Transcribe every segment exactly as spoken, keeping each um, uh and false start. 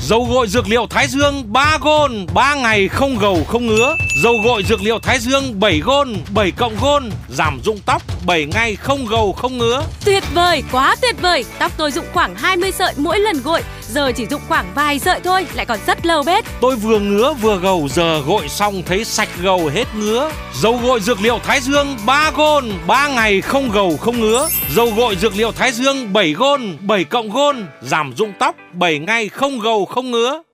Dầu gội dược liệu Thái Dương ba gôn, ba ngày không gầu không ngứa. Dầu gội dược liệu Thái Dương bảy gôn, bảy cộng gôn, giảm rụng tóc, bảy ngày không gầu không ngứa. Tuyệt vời, quá tuyệt vời. Tóc tôi rụng khoảng hai mươi sợi mỗi lần gội, giờ chỉ rụng khoảng vài sợi thôi, lại còn rất lâu bết. Tôi vừa ngứa vừa gầu, giờ gội xong thấy sạch gầu hết ngứa. Dầu gội dược liệu Thái Dương ba gôn, ba ngày không gầu không ngứa. Dầu gội dược liệu Thái Dương bảy gôn, bảy cộng gôn, giảm rụng tóc, bảy ngày không gầu không ngứa.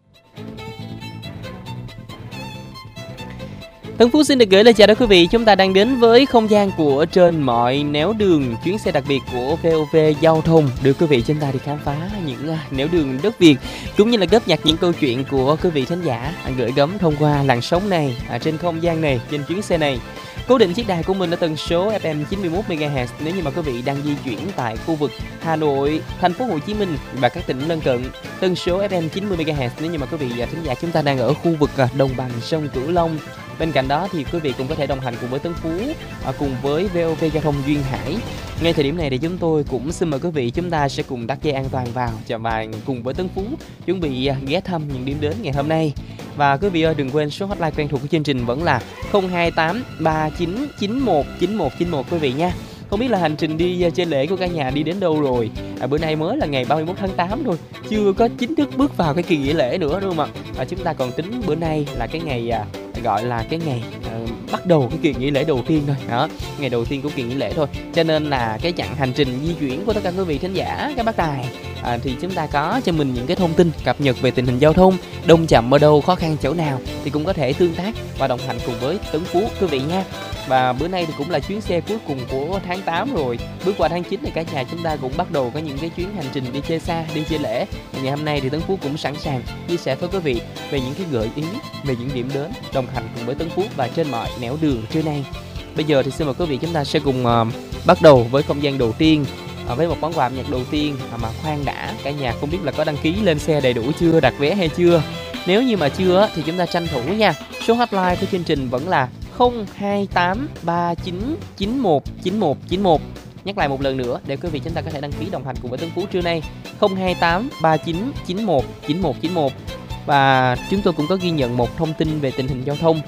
Tấn Phú xin được gửi lời chào đến quý vị. Chúng ta đang đến với không gian của Trên Mọi Nẻo Đường, chuyến xe đặc biệt của vê o vê Giao thông, đưa quý vị chúng ta đi khám phá những nẻo đường đất Việt, cũng như là góp nhặt những câu chuyện của quý vị thính giả gửi gắm thông qua làn sóng này, trên không gian này, trên chuyến xe này. Cố định chiếc đài của mình ở tần số ép em chín mươi mốt mê ga héc nếu như mà quý vị đang di chuyển tại khu vực Hà Nội, thành phố Hồ Chí Minh và các tỉnh lân cận. Tần số ép em chín mươi mê ga héc nếu như mà quý vị thính giả chúng ta đang ở khu vực đồng bằng sông Cửu Long. Bên cạnh đó thì quý vị cũng có thể đồng hành cùng với Tấn Phú, cùng với vê o vê Giao thông Duyên Hải. Ngay thời điểm này thì chúng tôi cũng xin mời quý vị chúng ta sẽ cùng đắt dây an toàn vào và cùng với Tấn Phú chuẩn bị ghé thăm những điểm đến ngày hôm nay. Và quý vị ơi, đừng quên số hotline quen thuộc của chương trình vẫn là không hai tám ba chín chín một chín một chín một quý vị nha. Không biết là hành trình đi chơi lễ của cả nhà đi đến đâu rồi. À, bữa nay mới là ngày ba mươi mốt tháng tám thôi, chưa có chính thức bước vào cái kỳ nghỉ lễ nữa đúng không ạ? À, chúng ta còn tính bữa nay là cái ngày à, gọi là cái ngày à, bắt đầu cái kỳ nghỉ lễ đầu tiên thôi đó, ngày đầu tiên của kỳ nghỉ lễ thôi. Cho nên là cái chặng hành trình di chuyển của tất cả quý vị thính giả, các bác tài à, thì chúng ta có cho mình những cái thông tin cập nhật về tình hình giao thông, đông chậm ở đâu, khó khăn chỗ nào thì cũng có thể tương tác và đồng hành cùng với Tấn Phú quý vị nha. Và bữa nay thì cũng là chuyến xe cuối cùng của tháng tám rồi. Bước qua tháng chín thì cả nhà chúng ta cũng bắt đầu có những cái chuyến hành trình đi chơi xa, đi chơi lễ. Và ngày hôm nay thì Tấn Phú cũng sẵn sàng chia sẻ với quý vị về những cái gợi ý, về những điểm đến, đồng hành cùng với Tấn Phú và Trên Mọi Nẻo Đường trưa nay. Bây giờ thì xin mời quý vị chúng ta sẽ cùng uh, bắt đầu với không gian đầu tiên, uh, với một món quà âm nhạc đầu tiên. uh, Mà khoan đã, cả nhà không biết là có đăng ký lên xe đầy đủ chưa, đặt vé hay chưa. Nếu như mà chưa thì chúng ta tranh thủ nha. Số hotline của chương trình vẫn là không hai tám ba chín chín một chín một chín một. Nhắc lại một lần nữa để quý vị chúng ta có thể đăng ký đồng hành cùng với Tấn Phú trưa nay. không hai tám ba chín chín một chín một chín một. Và chúng tôi cũng có ghi nhận một thông tin về tình hình giao thông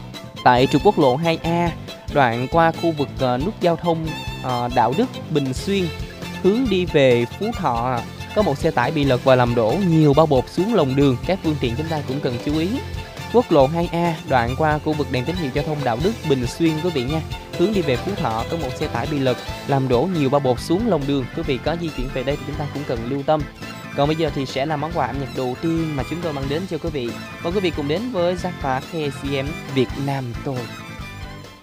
tại trục quốc lộ hai A, đoạn qua khu vực uh, nút giao thông uh, Đạo Đức Bình Xuyên, hướng đi về Phú Thọ. Có một xe tải bị lật và làm đổ nhiều bao bột xuống lòng đường, các phương tiện chúng ta cũng cần chú ý. Quốc lộ hai A, đoạn qua khu vực đèn tín hiệu giao thông Đạo Đức Bình Xuyên quý vị nha, hướng đi về Phú Thọ có một xe tải bị lật làm đổ nhiều bao bột xuống lòng đường. Quý vị có di chuyển về đây thì chúng ta cũng cần lưu tâm. Còn bây giờ thì sẽ là món quà âm nhạc đầu tiên mà chúng tôi mang đến cho quý vị. Mời quý vị cùng đến với Zappa ca xê em Việt Nam tôi.